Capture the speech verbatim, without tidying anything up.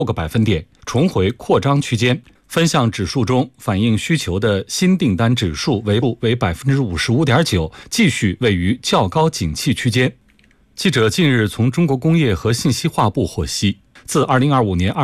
个百分点，重回扩张区间。分项指数中，反映需求的新订单指数为为 百分之五十五点九， 继续位于较高景气区间。记者近日从中国工业和信息化部获悉，自二零二五年